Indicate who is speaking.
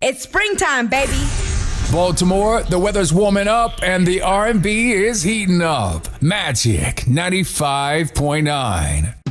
Speaker 1: It's springtime, baby.
Speaker 2: Baltimore, the weather's warming up and the R&B is heating up. Magic 95.9.